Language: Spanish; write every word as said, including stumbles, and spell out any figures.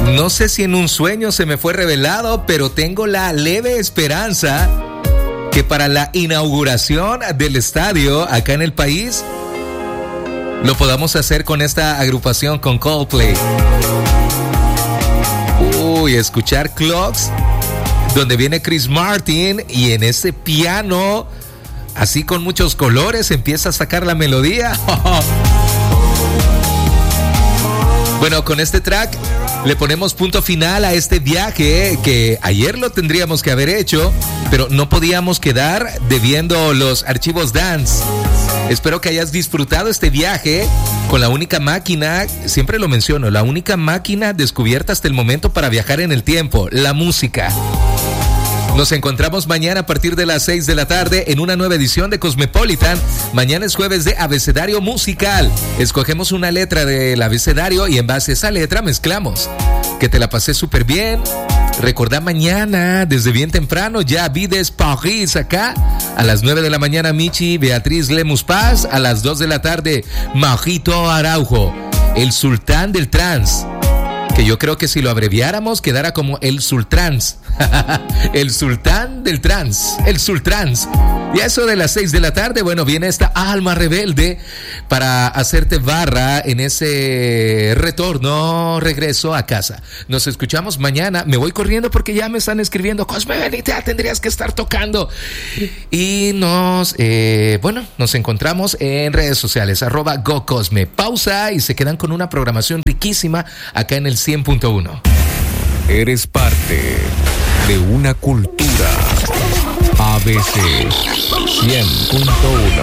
No sé si en un sueño se me fue revelado, pero tengo la leve esperanza que para la inauguración del estadio acá en el país lo podamos hacer con esta agrupación, con Coldplay. Uy, escuchar Clocks, donde viene Chris Martin y en ese piano, así con muchos colores, empieza a sacar la melodía. Bueno, con este track le ponemos punto final a este viaje que ayer lo tendríamos que haber hecho, pero no podíamos quedar debiendo los archivos dance. Espero que hayas disfrutado este viaje con la única máquina, siempre lo menciono, la única máquina descubierta hasta el momento para viajar en el tiempo, la música. Nos encontramos mañana a partir de las seis de la tarde en una nueva edición de Cosmopolitan. Mañana es jueves de abecedario musical. Escogemos una letra del abecedario y en base a esa letra mezclamos. Que te la pasé súper bien. Recordá mañana, desde bien temprano, ya Vides Paris acá. A las nueve de la mañana, Michi Beatriz Lemus Paz. A las dos de la tarde, Majito Araujo, el sultán del trans. Que yo creo que si lo abreviáramos quedara como el Sultrans. El sultán del trans, el Sultrans. Y a eso de las seis de la tarde, bueno, viene esta alma rebelde para hacerte barra en ese retorno, regreso a casa. Nos escuchamos mañana. Me voy corriendo porque ya me están escribiendo: Cosme, Benita, tendrías que estar tocando. Y nos, eh, bueno, nos encontramos en redes sociales, arroba GoCosme. Pausa y se quedan con una programación riquísima acá en el cien punto uno. Eres parte de una cultura. A B C cien punto uno.